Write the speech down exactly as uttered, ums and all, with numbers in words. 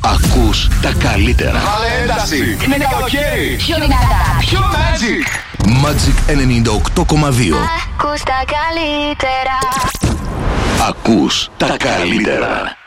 Ακούς τα καλύτερα. Βάλε ένταση. Είναι καλοκαίρι. Πιο δυνατά. Πιο Magic. Magic ενενήντα οκτώ κόμμα δύο. Ακούς τα καλύτερα. Ακούς τα καλύτερα.